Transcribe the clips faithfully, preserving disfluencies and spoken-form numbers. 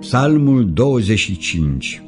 Psalmul douăzeci și cinci.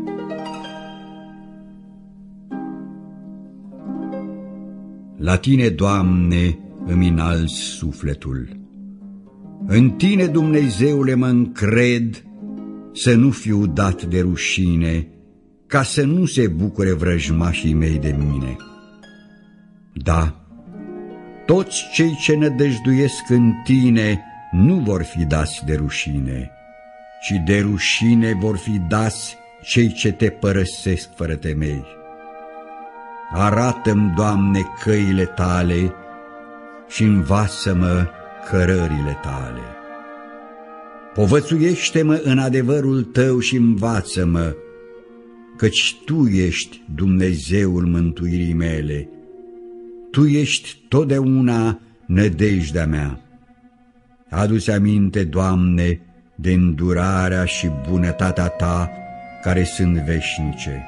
La Tine, Doamne, îmi înalți sufletul. În Tine, Dumnezeule, mă încred, să nu fiu dat de rușine, ca să nu se bucure vrăjmașii mei de mine. Da, toți cei ce nădăjduiesc în Tine nu vor fi dați de rușine, ci de rușine vor fi dați cei ce Te părăsesc fără temei. Arată-mi, Doamne, căile Tale și învață-mă cărările Tale. Povățuiește-mă în adevărul Tău și învață-mă, căci Tu ești Dumnezeul mântuirii mele. Tu ești totdeauna nădejdea mea. Adu-ți aminte, Doamne, de îndurarea și bunătatea Ta, care sunt veșnice.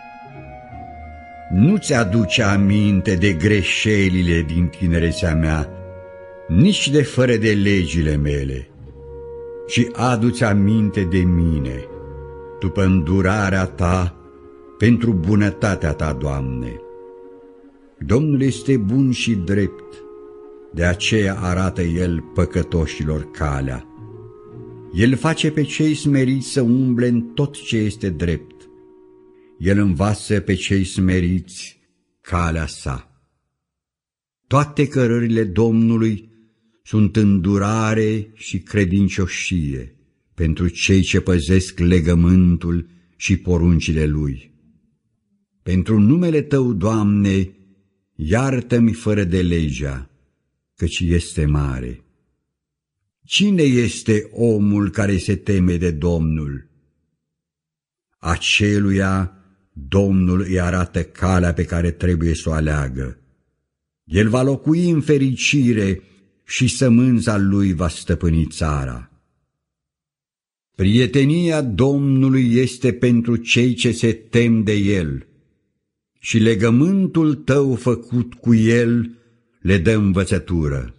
Nu-ți aduce aminte de greșelile din tinerețea mea, nici de fără de legile mele, ci adu-ți aminte de mine, după îndurarea Ta, pentru bunătatea Ta, Doamne. Domnul este bun și drept, de aceea arată El păcătoșilor calea. El face pe cei smeriți să umble în tot ce este drept. El învață pe cei smeriți calea Sa. Toate cărările Domnului sunt îndurare și credincioșie pentru cei ce păzesc legământul și poruncile Lui. Pentru numele Tău, Doamne, iartă-mi fără de legea, căci este mare. Cine este omul care se teme de Domnul? Aceluia Domnul îi arată calea pe care trebuie să o aleagă. El va locui în fericire și sămânța lui va stăpâni țara. Prietenia Domnului este pentru cei ce se tem de El și legământul Tău făcut cu El le dă învățătură.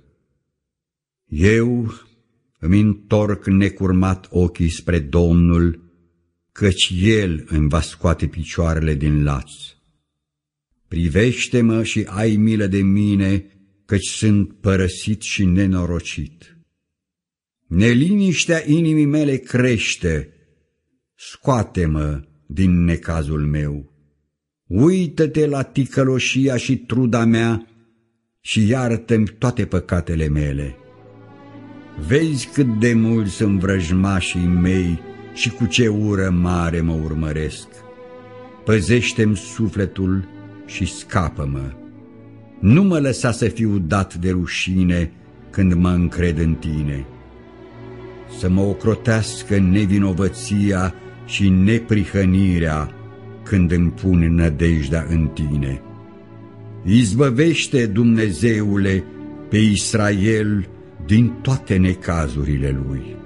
Eu îmi întorc necurmat ochii spre Domnul, căci El îmi va scoate picioarele din laț. Privește-mă și ai milă de mine, căci sunt părăsit și nenorocit. Neliniștea inimii mele crește, scoate-mă din necazul meu. Uită-te la ticăloșia și truda mea și iartă-mi toate păcatele mele. Vezi cât de mulți sunt vrăjmașii mei și cu ce ură mare mă urmăresc. Păzește-mi sufletul și scapă-mă. Nu mă lăsa să fiu dat de rușine când mă încred în Tine. Să mă ocrotească nevinovăția și neprihănirea când îmi pun nădejdea în Tine. Izbăvește, Dumnezeule, pe Israel din toate necazurile lui.